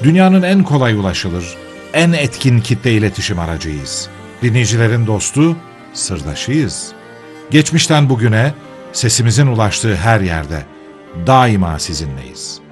Dünyanın en kolay ulaşılır, en etkin kitle iletişim aracıyız. Dinleyicilerin dostu, sırdaşıyız. Geçmişten bugüne, sesimizin ulaştığı her yerde daima sizinleyiz.